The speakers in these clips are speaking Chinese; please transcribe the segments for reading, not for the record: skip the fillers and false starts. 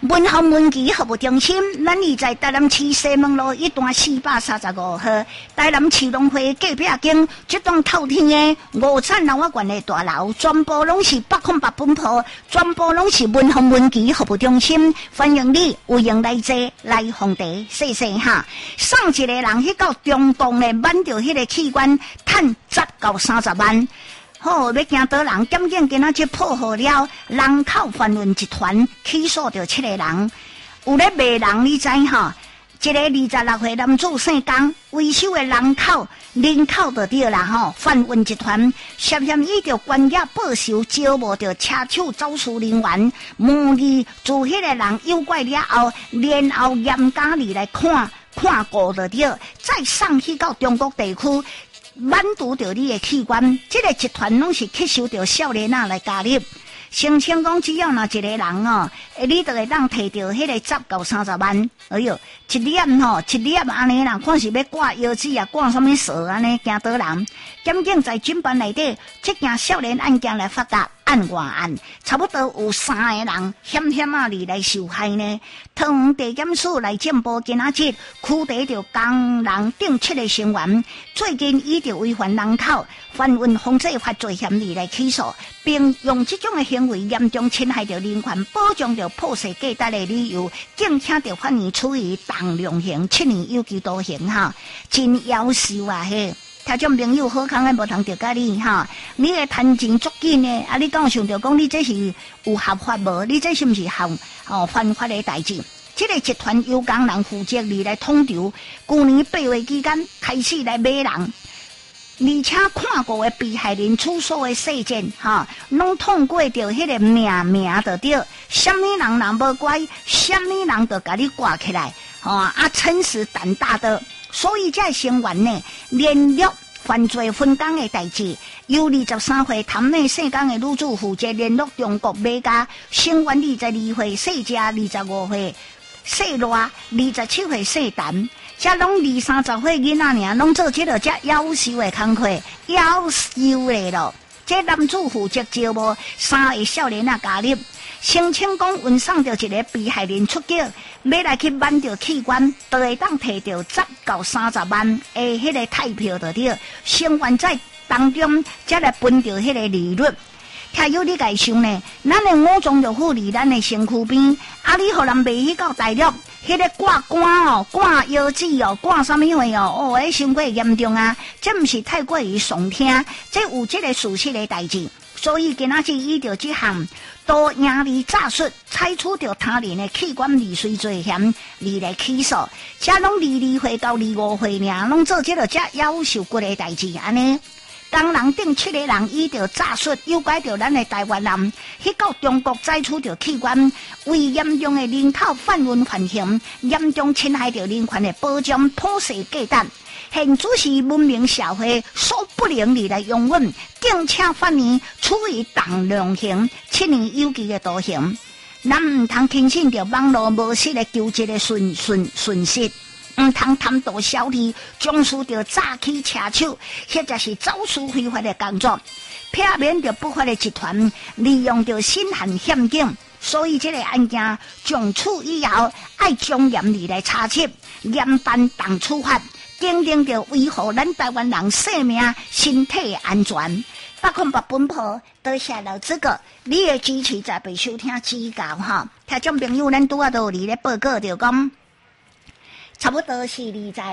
文航文具服务中心，咱伫在台南市西门路一段435号，台南市农会隔壁间，这栋透天的五层楼馆的大楼，全部拢是808分铺，全部拢是文航文具服务中心，欢迎你有闲来坐来访地细细哈。上一个人去到中共的挽着迄个器官，赚10到30万。好，要惊倒人，检警今仔日破获了人口贩运集团，起诉着7个人。有咧卖人，你知哈？一个26岁男子姓江，维修的人口就对啦吼。贩运集团涉嫌依着关押报酬，招募着车手走私人员，模拟自迄个人诱拐了后，然后严加里来看顾就对，再送去到中国地区。满足着你的器官，这个集团拢是吸收着少年仔来加入。声称讲只要一个人哦，你就会当摕到迄个10到30万。哎哟，一粒安尼啦，看是要挂腰子啊，挂什么蛇安尼，惊倒人。检警在侦办内底，这件少年案件来发达。案外案，差不多有3个人险里来受害呢。桃园地检署来侦报，今仔日拘捕着工人等7个成员，最近依着违反人口贩运防制法罪嫌疑来起诉，并用这种的行为严重侵害着人权，保障着破坏价值的理由，敬请着法院处以当量刑7年有期徒刑哈，真夭寿啊嘿！听众朋友好康的无通着甲你哈，你的趁钱足紧的，啊！你敢有想着讲你这是有合法无？你这是毋是犯法的代志？这个集团由工人负责来统筹，去年8月期间开始来买人，而且看过的被害人出所的事件哈，拢通过着迄个名就对，什么人若无乖，什么人就甲你挂起来，诚实胆大的。所以这成员呢，联络犯罪分工的代志，由23岁潭内姓江的女子负责联络中国买家，成员22岁姓家，25岁姓罗，27岁姓谭，这拢20-30岁囡仔尔，拢做这个这夭寿的工课，夭寿的咯。这男子负责招募3个少年加入，声称讲运送着一个被害人出境，要来去挽着器官，就会当摕到10到30万的迄个退票就对。成员在当中才来分着迄个利润。听有你介想呢，咱的武装就护理咱的身躯边，啊，你互人卖去到大陆，迄个挂肝哦、挂腰子哦、挂什么货哦，迄伤过严重啊！这毋是太过于耸听，这有这个事实的代志。所以今仔日依着这项多赢利诈术，采取着他人的器官未遂罪嫌，来起诉。这拢22岁到25岁尔，拢做这个这夭寿骨的代志安尼。工人等7个人依着诈术诱拐着咱的台湾人，去到中国采取着器官，为严重的人口贩运犯行，严重侵害着人权的保障，破坏价值。现主是文明社会所不能来容忍，敬请法院处以当量刑7年有期的徒刑。咱唔通轻信着网络无实的求职的讯息。唔通贪图小利，从事着诈欺车手，或者是走私非法的工作，避免着不法的集团利用着新罕险境。所以这个案件从处以后，爱将严厉来查缉，严办当处罚，坚定着维护咱台湾人生命、身体的安全。808本铺多谢老资格，你的支持才被收听指教哈。听众朋友，咱拄啊都有咧报告着讲。差不多是9月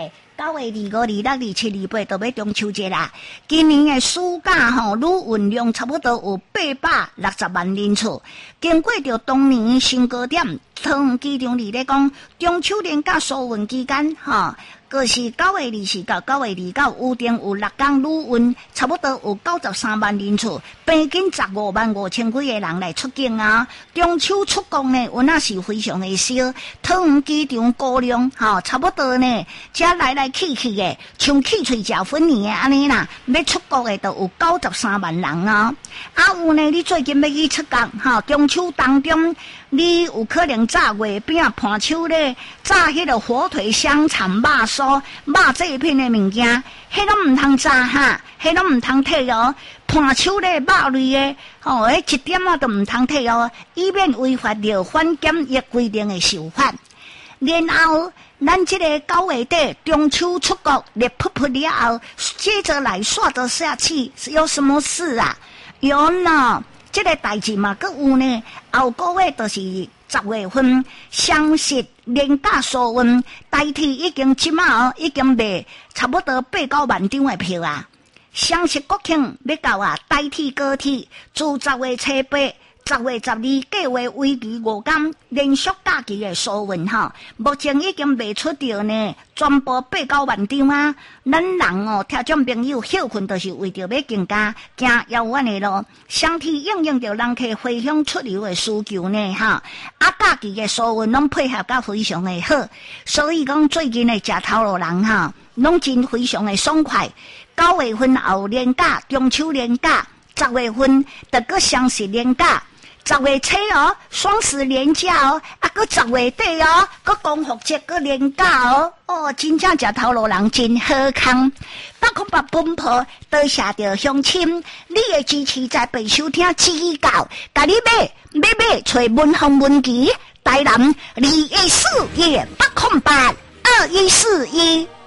25、26、27、28，都要中秋节啦。今年的暑假旅运量差不多有860万人次。经过着当年新高点，桃园机场咧讲，中秋连假疏运期间就是9月24到9月29，有定有6天旅运，差不多有93万人次，平均15万5千几个人来出境啊。中秋出国呢，有那是非常的少，桃园机场高量差不多呢，这来去的，像去喙食粉圆的安尼啦，要出国的都有93万人啊。有呢，你最近要去出国中秋当中，你有可能炸月饼、盘手咧，炸迄个火腿、香肠、肉酥、肉这一片的物件，迄拢唔通炸迄拢唔通退哦。 判处咧肉类诶，一点都唔通摕哦，以免违反了反检疫规定诶受罚。然后，咱这个9月底中秋出国，热噗噗了后，接着来刷着下去，有什么事啊？有呢，这个代志嘛，佮有呢。后个月就是10月份，双十连假疏运，代替已经即马已经卖差不多8、9万张的票啊。双十国庆要到啊，代替高铁，自10月初8。10月12计划为期5天连续假期的疏运哈，目前已经卖出掉呢，全部8、9万张啊！咱人哦，听众朋友休困，就是为着要更加行遥远的路，相体应用着人客回乡出游的需求呢哈。啊，假期的疏运拢配合得非常的好，所以讲最近的食头路人哈，拢真非常的爽快。9月份后连假，中秋连假；10月份得个双十连假。10月初哦，双十连假哦，啊，搁10月底哦，搁光复节搁连假哦，真正食头路人真好康。北空北奔波，多谢着乡亲，你的支持在被收听指教，甲你买找文风文琪，台南214-808-2141。